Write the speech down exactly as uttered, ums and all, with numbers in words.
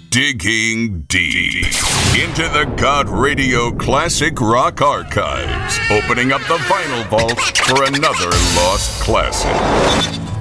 Digging deep into the God Radio Classic Rock Archives, opening up the vinyl vault for another lost classic.